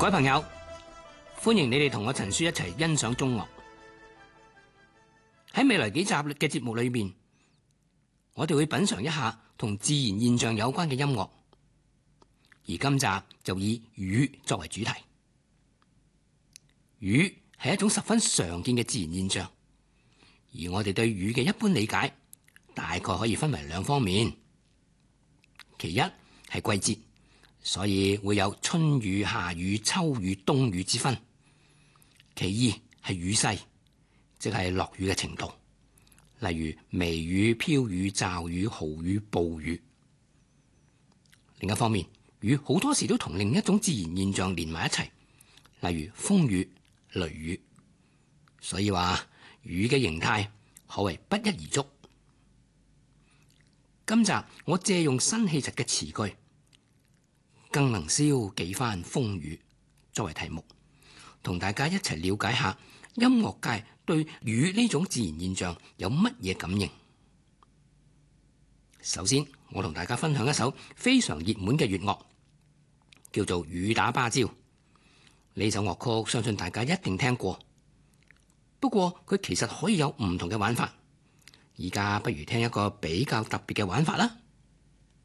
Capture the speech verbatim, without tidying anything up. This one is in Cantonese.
各位朋友，歡迎你哋同我陳書一齊欣賞中樂。喺未來幾集嘅節目裏面，我哋會品嘗一下同自然現象有關嘅音樂。而今集就以雨作為主題。雨係一種十分常見嘅自然現象，而我哋對雨嘅一般理解大概可以分為兩方面。其一係季節，所以會有春雨、夏雨、秋雨、冬雨之分。其二係雨勢，即係落雨嘅程度，例如微雨、飄雨、驟雨、豪雨、暴雨。另一方面，雨好多時都同另一種自然現象連埋一齊，例如風雨、雷雨。所以話雨嘅形態可謂不一而足。今集我借用辛棄疾嘅詞句，更能消幾番風雨作為題目，同大家一齊了解下音樂界對雨呢種自然現象有乜嘢感應。首先，我同大家分享一首非常熱門嘅粵樂，叫做《雨打芭蕉》。呢首樂曲相信大家一定聽過，不過佢其實可以有唔同嘅玩法。而家不如聽一個比較特別嘅玩法啦。